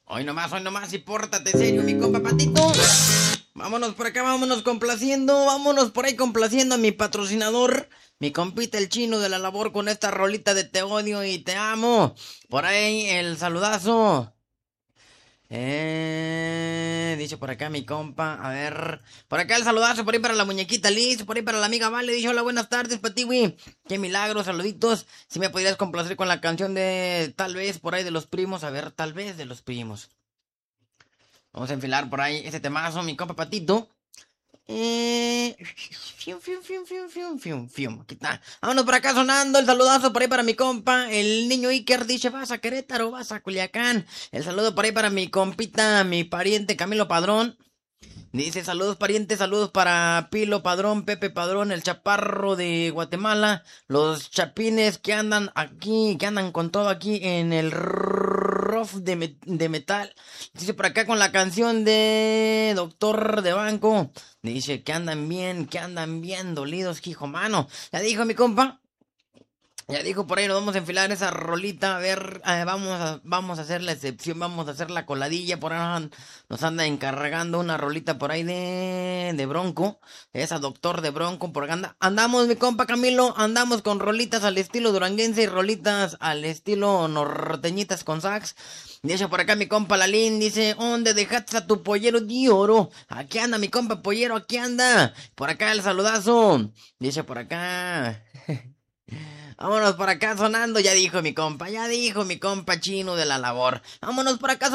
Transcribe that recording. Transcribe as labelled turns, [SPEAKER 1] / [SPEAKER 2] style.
[SPEAKER 1] Hoy nomás y pórtate serio, mi compa Patito. Vámonos por acá, vámonos por ahí complaciendo a mi patrocinador, mi compita el chino de la labor con esta rolita de Te odio y te amo. Por ahí el saludazo. Dice por acá mi compa, a ver, por acá el saludazo, por ahí para la muñequita Liz, por ahí para la amiga Vale, dice hola, buenas tardes, Patiwi, qué milagro, saluditos, si me podrías complacer con la canción de tal vez por ahí de los primos, a ver, tal vez de los primos. Vamos a enfilar por ahí este temazo, mi compa Patito. Fium, fium, fium, fium, fium, fium, fium. Aquí está. Vámonos por acá sonando. El saludazo por ahí para mi compa. El niño Iker dice: vas a Querétaro, vas a Culiacán. El saludo por ahí para mi compita, mi pariente Camilo Padrón. Dice: saludos parientes, saludos para Pilo Padrón, Pepe Padrón, el chaparro de Guatemala. Los chapines que andan aquí, que andan con todo aquí en el rough de metal. Dice por acá con la canción de Doctor de Banco. Dice que andan bien dolidos, hijo mano. Ya dijo mi compa. Ya dijo por ahí, nos vamos a enfilar esa rolita, a ver, vamos a hacer la excepción, vamos a hacer la coladilla, por ahí nos anda encargando una rolita por ahí de Bronco, esa doctor de Bronco, por acá andamos mi compa Camilo, andamos con rolitas al estilo duranguense y rolitas al estilo norteñitas con sax. Dice por acá mi compa Lalín, dice, ¿dónde dejaste a tu pollero de oro? Aquí anda mi compa pollero, aquí anda, por acá el saludazo, dice por acá. Vámonos por acá sonando, ya dijo mi compa chino de la labor. Vámonos por acá